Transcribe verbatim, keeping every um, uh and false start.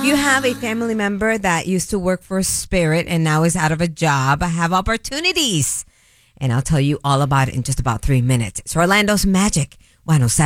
If you have a family member that used to work for Spirit and now is out of a job, I have opportunities. And I'll tell you all about it in just about three minutes. It's Orlando's Magic one oh seven.